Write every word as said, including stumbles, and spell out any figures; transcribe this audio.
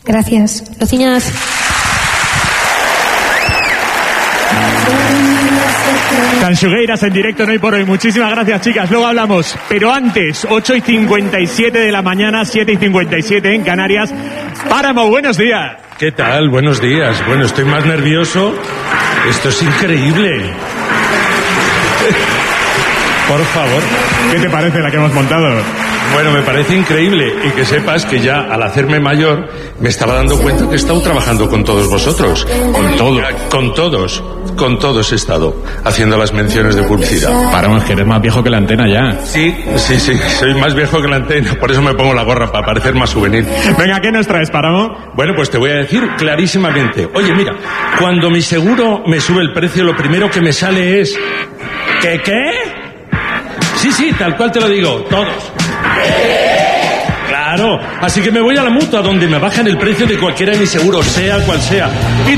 Gracias. Lociñas. Tanxugueiras en directo, no hay por hoy. Muchísimas gracias, chicas. Luego hablamos. Pero antes, ocho y cincuenta y siete de la mañana, siete y cincuenta y siete en Canarias. Páramo, buenos días. ¿Qué tal? Buenos días. Bueno, estoy más nervioso. Esto es increíble. Por favor. ¿Qué te parece la que hemos montado? Bueno, me parece increíble, y que sepas que ya al hacerme mayor me estaba dando cuenta que he estado trabajando con todos vosotros. Con todos. Con todos. Con todos he estado haciendo las menciones de publicidad. Páramo, es que eres más viejo que la antena ya. Sí, sí, sí, soy más viejo que la antena, por eso me pongo la gorra, para parecer más juvenil. Venga, ¿qué nos traes, Páramo? Bueno, pues te voy a decir clarísimamente. Oye, mira, cuando mi seguro me sube el precio, lo primero que me sale es... ¿Qué, qué? Sí, sí, tal cual te lo digo, todos. Claro, así que me voy a la mutua donde me bajan el precio de cualquiera de mis seguros, sea cual sea. Y